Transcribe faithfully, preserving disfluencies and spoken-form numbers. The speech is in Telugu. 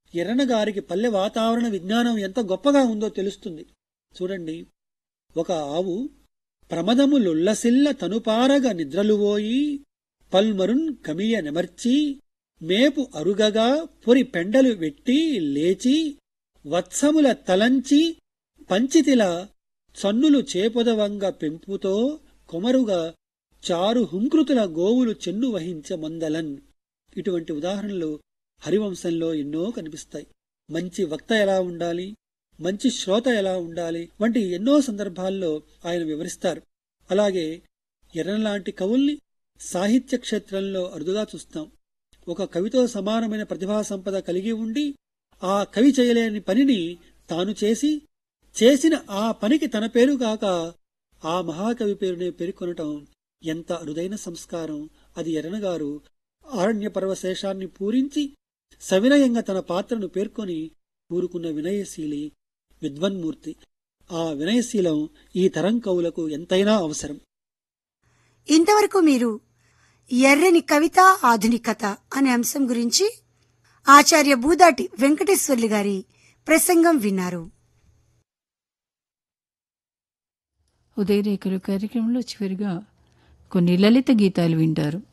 ఎర్రన గారికి పల్లె వాతావరణ విజ్ఞానం ఎంత గొప్పగా ఉందో తెలుస్తుంది. చూడండి, ఒక ఆవు ప్రమదములుల్లసిల్ల తనుపారగ నిద్రలువోయి పల్మరున్ కమియ నెమర్చి మేపు అరుగగా పొరి పెండలు వెట్టి లేచి వత్సముల తలంచి పంచితిల చన్నులు చేపొదవంగ పెంపుతో కొమరుగా చారు హుంకృతుల గోవులు చెన్ను వహించ మందలన్. ఇటువంటి ఉదాహరణలు హరివంశంలో ఎన్నో కనిపిస్తాయి. మంచి వక్త ఎలా ఉండాలి, మంచి శ్రోత ఎలా ఉండాలి వంటి ఎన్నో సందర్భాల్లో ఆయన వివరిస్తారు. అలాగే ఎర్రనలాంటి కవుల్ని సాహిత్య క్షేత్రంలో అరుదుగా చూస్తాం. ఒక కవితో సమానమైన ప్రతిభా సంపద కలిగి ఉండి ఆ కవి చేయలేని పనిని తాను చేసి చేసిన ఆ పనికి తన పేరు కాక ఆ మహాకవి పేరునే పేర్కొనటం ఎంత అరుదైన సంస్కారం. అది ఎర్రనగారు ఆరణ్య పర్వశేషాన్ని పూరించి సవినయంగా తన పాత్రను పేర్కొని కూరుకున్న వినయశీలి విద్వన్మూర్తి. ఆ వినయశీలం ఈ తరం కవులకు ఎంతైనా అవసరం. ఇంతవరకు మీరు ఎర్రని కవిత ఆధునికత అనే అంశం గురించి ఆచార్య బూదాటి వెంకటేశ్వర్లు గారి ప్రసంగం విన్నారు. ఉదయరేఖలు కార్యక్రమంలో చివరిగా కొన్ని లలిత గీతాలు వింటారు.